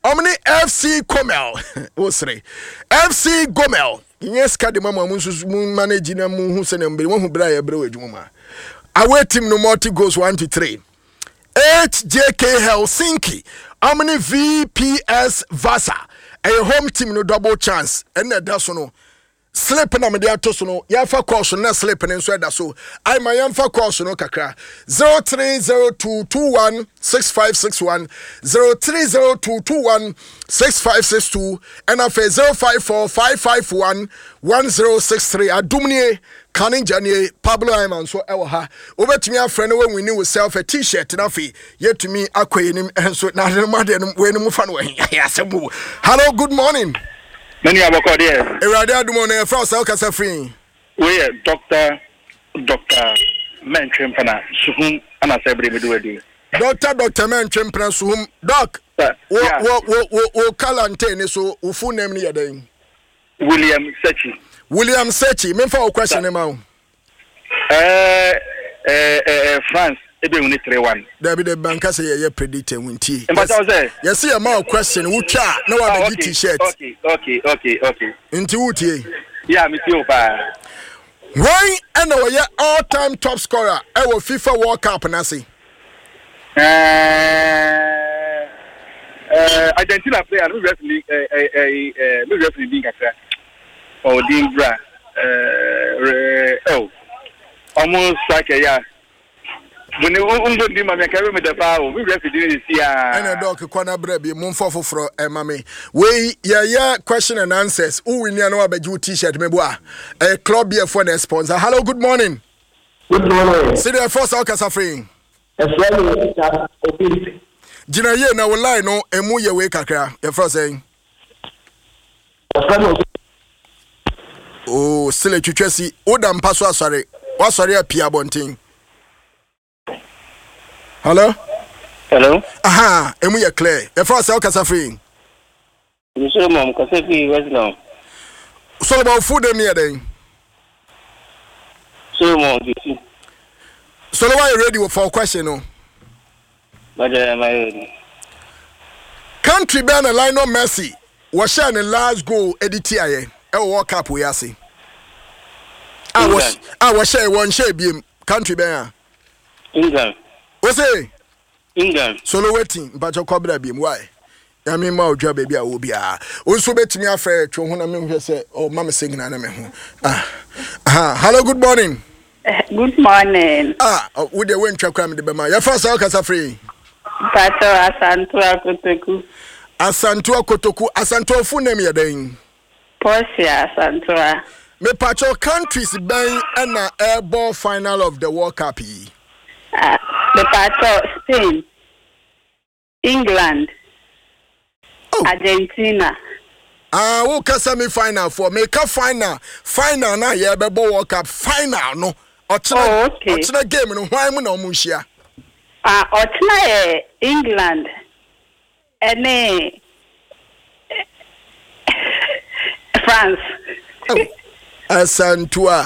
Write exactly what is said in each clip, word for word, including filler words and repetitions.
Omni F C Gomel. Osre. F C Gomel. Yes, Kadima Musus managing a moon who sent him be one who bray a brew juma. Away team no multi goes one to three. H J K Helsinki. Omni V P S Vasa. A home team no double chance. And that's no. Sleep na me dia to so no ya fa course na sleep na so da so I ma ya fa course no kakra zero three zero two two one six five six one zero three zero two two one six five six two and afa zero five four five five one one zero six three adumnie kanin janie Pablo Ayman so e wo ha obetumi afre no we win yourself a t-shirt na afi yetumi akoyenim enso na de ma de no we no fa no ya asemu. Hello, good morning. Many of our dear. Erade adumone from South Casafrin. We are Doctor Doctor Menchim Pana Suhum and a Sabri Medu. Doctor Doctor Menchim Pana Suhum. Doc, what what what what Calantane so full name near them? William Sechi. William Sechi, me for a question amount. Uh, uh, France. Ebe uni three one. There be the banker say you predict win tea. But I was there. You see a more question. Who cha? No one be t-shirt. Okay, okay, okay, okay. Into who tea? Yeah, me too. Pa. Why? And now you all-time top scorer. I will FIFA World Cup na see. Uh, uh, Argentina player. No referee. Uh, uh, uh, no referee being a player. Oh, Dingra. Uh, oh, almost like a yeah. When you don't do my carry with the power, we refugees here. And a dog, Kwana Brebi, Mumfo for a mammy. We, yeah, yeah, question and answers. Who we know about you t shirt, Meboa. A club here for the sponsor. Hello, good morning. Good morning. See the first Alcasa free. As well as Gina, ye now will lie no, and move your way, Kakra. Your first saying. Oh, still a Chelsea. Odam Paswa, sorry. What's sorry, a Pia Bonting. Hello? Hello? Aha, and we are clear. The first Alcasa free. You show mom, because if he was now. So about food and near then. So, mom, you see. So, why are you ready for a question? No? But uh, my country ban a line of Messi was sharing the last goal at the T I A. I World Cup, we are see. I was I was share one share beam country ban. England. What's it? England. Solo waiting, but your cobra beam. Why? I mean, my job, baby, I will be. Also, bet me afraid to when I mean, say, oh, Mamma singing, and I'm ah, hello, good morning. Good morning. Ah, would the winter come to Bema? Your first Alcasa free. Pato Asantua Kotoku. Asantua Kotoku, Asantua Funemi again. Portia Asantua. Me pacho countries bang and a airball final of the World Cup. Uh, the Pato Spain, England, oh. Argentina. Ah, who can semi final for make a final? Final na yeah, be World Cup final no. Oh, okay. What's the game? No, why no mushia? Ah, Otna England, and France. Oh. Asantua.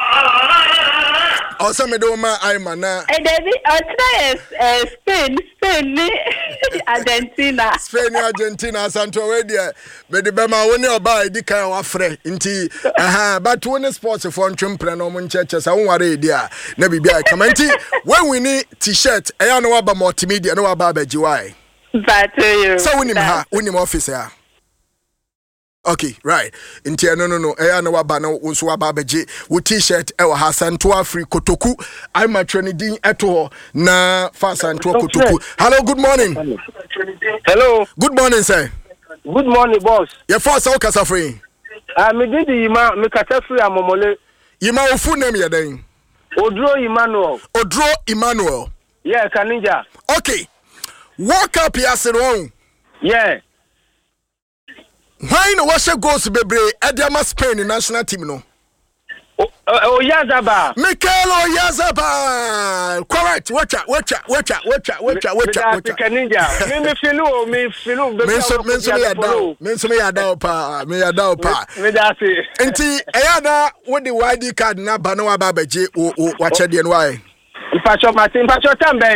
Also, me do my I mana. And then Otna Spain, Spain, Argentina. Spain, Argentina, Asantua. Where there? But the Bema when you buy the kind of free. Inti. Aha. But when the sports for chumpre no mun churches, I won't worry there. Never be a comment. When we need t-shirt, I know about multimedia. No about B G Y. But you. So we need ha. We need officer. Okay, right. Inti no no no. Eh na waba na unso waba beje. Wo t-shirt e wo Asantua free Kotoku. I'm a training din eto na fa Asantua Kotoku. Hello, good morning. Hello. Good morning, sir. Good morning, boss. Your first how kasa free? Ah, me did Yima, me kata free amomole. Yima wo full name ya den? Odro Emmanuel. Odro Emmanuel. Yeah, Kaninja. Okay. Walk up here say wrong. Yeah. Why no washe goals bebre Ediama Spain national team no? Oh, oh Yazaba. Mikel Yazaba. Correct. Watch out, watch out, watch out, watch out, watch out, watch out. Kaninja. Me me filu, me filu. Me so me so me ada. Me so me ada pa. Me ada pa. Me da se. Enti eyada with the Y D card na ba no aba beje o o wache de no why. Ipacho Martin, Ipacho Tambe.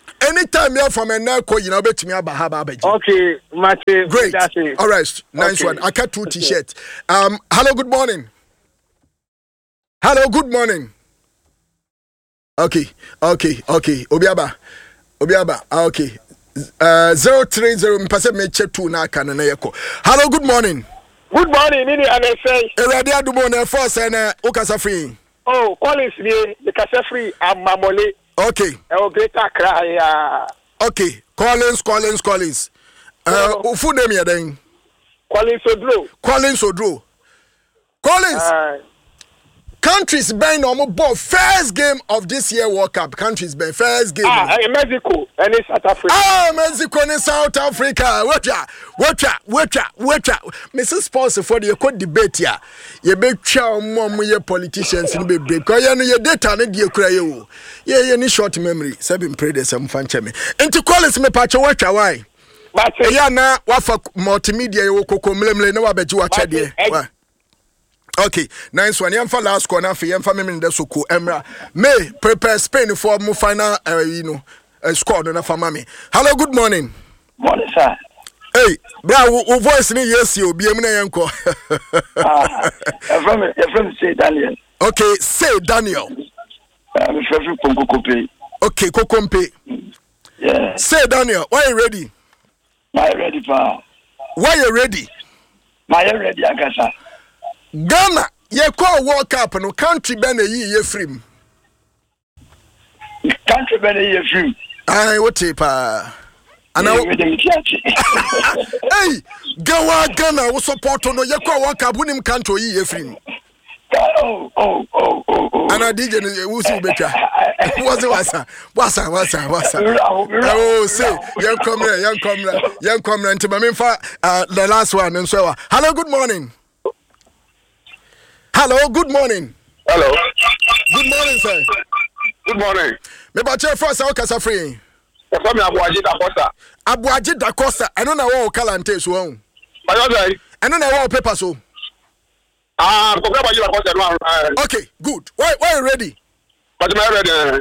Anytime you're from a narco, you know, bet me about Habaji. Okay, Mate. Great. All right, nice okay. one. I cut two t-shirt. Um, hello, good morning. Hello, good morning. Okay, okay, okay. Obiaba, Obiaba. Okay. Uh, zero three zero. Me pass me check two na kana na yeko. Hello, good morning. Good morning, Mini and I say. Eradi adumo na force na ukasa free. Oh, Collins, the Casa Free, I'm Mamole. Okay. Oh, greater cry. Okay. Collins, Collins, Collins. Uh, oh. Full name ya then. Collins Odro. Collins Odro. Collins. Uh, countries been normal ball first game of this year World Cup. Countries been first game. Ah, in Mexico and in South Africa. Ah, Mexico and South Africa. Watch ya, watch ya, watch ya, watch ya. Missus Sponsor for the code debate ya. You be chow mom your politicians in the break. Cause you know your data and you cry you. Yeah, you need short memory. Seven pray there's some fan chemi. And to call us me patch watch ya why. But yeah, na wafa multimedia you koko mlemle na wabeji watch ya there. Okay, nice one. Yam for last corner for yam for me in the suku emra. May prepare Spain for more final, uh, you know, uh, squad on a family. Hello, good morning. Morning, sir. Hey, bra, who voice ni yes you be a mina yanko. Ah, from from say Daniel. Okay, say Daniel. I'm from Kokompe. Okay, Kokompe. Yeah. Say Daniel, why you ready? Why you ready, pa? Why you ready? Why you ready, Agasa? Ghana, ye call World Cup no country ben a ye free. Country ben a ye free. Aye, what pa? And I hey, Gawa Ghana was support on your call World Cup winning country ye free. Oh, oh, oh, oh, oh. And I did who see better. What's it was what's that what's that what's that? Oh, say young comrade, young comrade, young comrade to my main fa uh the last one and so on. Hello, good morning. Hello, good morning. Hello. Good morning, sir. Good morning. Me ba che first how kasa free. E fa me Abuaji da Costa. Abuaji da Costa. I don't know what calante so on. Ayo dai. I don't know what paper so. Ah, ko Abuaji da Costa no. Okay, good. Why why you ready? But me ready.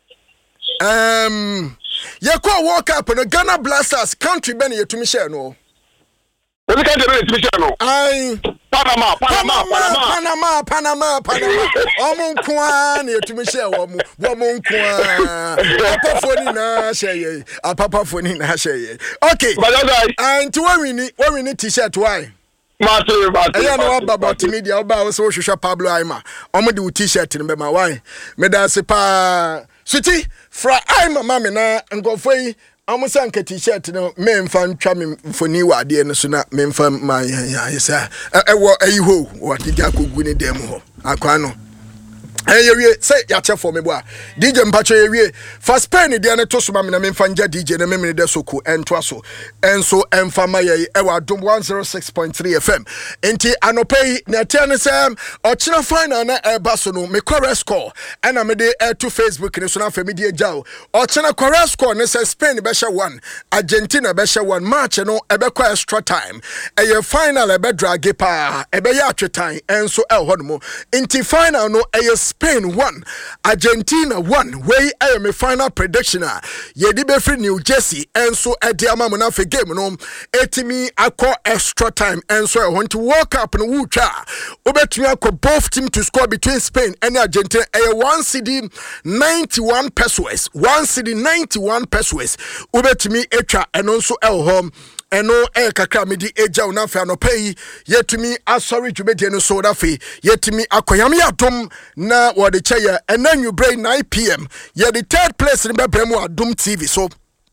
Um ye call World Cup no Ghana Blasters country ben ye to me share no. What kind of to me share no? I Panama, Panama, Panama, Panama, Panama, Panama. Omo nkwa na etumi share wo mu. Wo mu nkwa. Papa phone na share ye. A papa phone na share ye. Okay. And to when we need when we need t-shirt why? Mate, mate. Aya no about media oba wo so hwehwe Pablo Aima. Omo de t-shirt ni be ma why? Me da se pa. Suti fra Aima mama na ngofo yi amusa nka t-shirt no me mfa ntwa me mfoni wa ade no so na me mfa ma ya yesa ewo ayi ho watija kogu ni dem ho akwa no eh wie say ya che for me bo a D J mpacho ye wie for Spain de na to so ma me na me mfa nja D J na me me de so ko ento aso enso emfa ma ye ewa adom one oh six point three F M enti anopei na tene sem o chira final na eba so no me correct score and me de to Facebook ni so na fa me de jaw o chira correct score ne say Spain be she one Argentina be she one match no ebe kwa extra time e ye final ebe drag pa ebe ya atwetan enso e ho no mo enti final no e Spain one, Argentina one. Way I am a final prediction. Ye di be free New Jersey and so at the amount of game no. Etimi akọ extra time and so I want to walk up and wucha. Obetumi akọ both team to score between Spain and Argentina. A one C D ninety-one pesos. One C D ninety-one pesos. Obetumi echa and also el home. Eno e kakra me di eja una fa no pay yetumi asori dwumede no so da fe yetumi akoyam yadom na wo de cheye enanyu brain nine p m ye the third place in bebremu adom T V so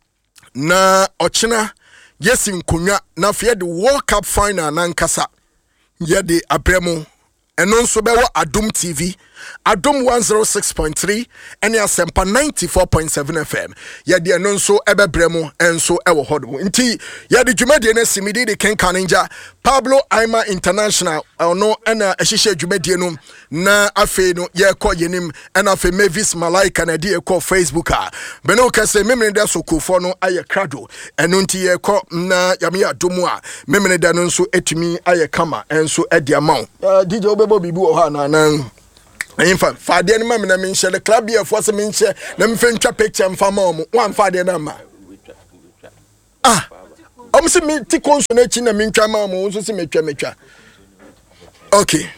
na ochina yesin konwa na fe the World Cup final na nkasa ye de abremu eno nso be wo adom T V Adom one oh six point three and ya sempa ninety-four point seven F M. Ya di eno nso ebe bremo enso ewo hodo. Nti ya di dwumadi na simidi de Ken Kaninja Pablo Aima International ono ena ehihye dwumadi no na afe no ye kọ yenim ena afe Mavis Malaika na di e kọ Facebook a. Beno kase memene da sokofo no aye krado. Eno nti ye kọ na yame adomu a memene da no nso etumi aye kama enso edi amount. D J obebo bibi o ha na nan In fact, Father and Mamma mention the club here for some inch, them friend picture and farm one father number. Ah, I'm saying me to consonate in a mincha mamma, also see me tremicha. Okay.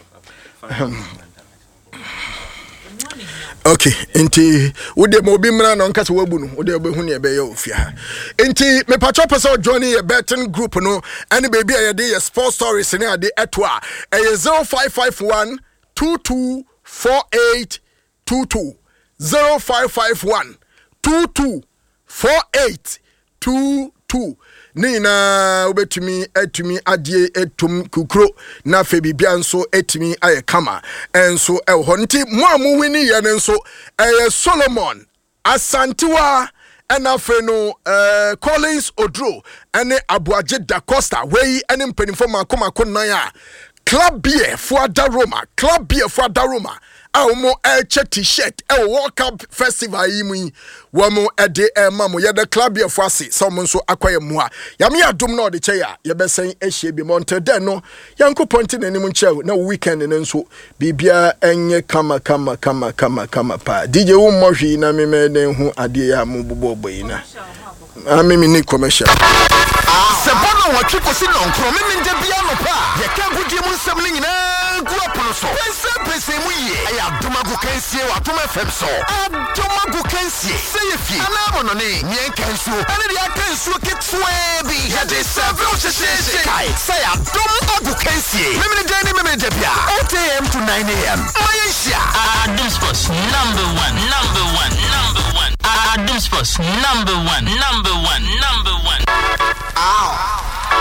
Okay, inti ude mobi mra no nkase wabunu ude obehunu ye be ye ofia inti me patcho person join a betting group no any baby aye dey sports stories ni ade etwa aye zero five five one two two four eight two two zero five five one two two four eight two two Nina ubetumi etumi adie etum kukro na fe bibia nso etumi aye kama enso ehho nti mo amu wini ye nso eh Solomon Asantewa ena fe no eh Collins Odro ene Abuaje da Costa wey ene mpanimfo makoma konan a Club Beer for Daroma Club Beer for Daroma Omo elche t-shirt e World Cup festival yi mu wo mo ede e ma mo ye the club ye for ase so mo nso akwaye mu a ya me adom na ode che ya ye besen ehie bi mo nte den no yanko point na nim nche na weekend ne nso bibia enye kama kama kama kama kama pa D J wo mo hwi na me me den hu ade ya mo bobo yi na ami mi ni commercial se bono wa twi kosi no nkro me nje bia no pa ye ka gudie mu nsem ni nyina gu apono so pese pese mu ye aya domago kansie wa dom F M so domago kansie se ye fi ana bono ne nyen kansu ana dia kansu ketwe bi ya de several sheshe kai se ya domago kansie me me de me me de bia eight a m to nine a m Malaysia Adum Sports number one number one number one Adum Sports number one number one number one Ow.